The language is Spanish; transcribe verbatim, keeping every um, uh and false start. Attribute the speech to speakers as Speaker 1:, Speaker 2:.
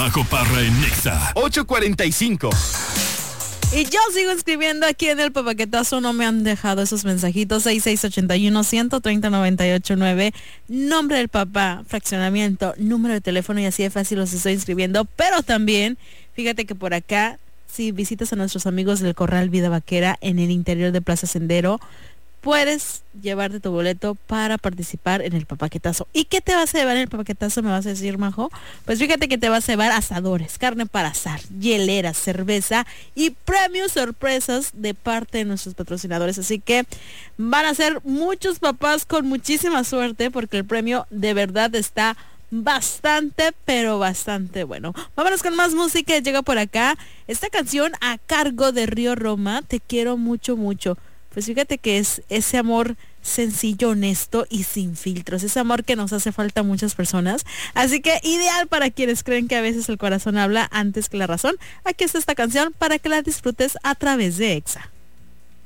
Speaker 1: Majo Parra en Nexa.
Speaker 2: ocho cuarenta y cinco.
Speaker 3: Y yo sigo escribiendo aquí en el papaquetazo, no me han dejado esos mensajitos. Seis seis ocho uno, uno tres cero, nueve ocho nueve. Nombre del papá, fraccionamiento, número de teléfono y así de fácil los estoy inscribiendo. Pero también, fíjate que por acá, si visitas a nuestros amigos del Corral Vida Vaquera en el interior de Plaza Sendero, puedes llevarte tu boleto para participar en el papaquetazo. ¿Y qué te vas a llevar en el papaquetazo, me vas a decir, Majo? Pues fíjate que te vas a llevar asadores, carne para asar, hieleras, cerveza y premios sorpresas de parte de nuestros patrocinadores. Así que van a ser muchos papás con muchísima suerte porque el premio de verdad está bastante, pero bastante bueno. Vámonos con más música. Llega por acá esta canción a cargo de Río Roma, Te quiero mucho, mucho. Pues fíjate que es ese amor sencillo, honesto y sin filtros. Ese amor que nos hace falta a muchas personas. Así que ideal para quienes creen que a veces el corazón habla antes que la razón. Aquí está esta canción para que la disfrutes a través de Exa.